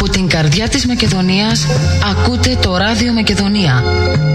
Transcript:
Από την καρδιά της Μακεδονίας ακούτε το Ράδιο Μακεδονία.